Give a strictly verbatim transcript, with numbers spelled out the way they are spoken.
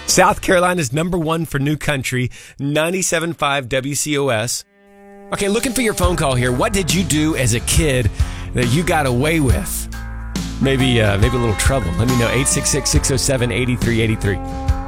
South Carolina's number one for new country, ninety-seven point five W C O S. Okay, looking for your phone call here. What did you do as a kid that you got away with? Maybe uh, maybe a little trouble. Let me know. eight six six, six oh seven, eight three eight three.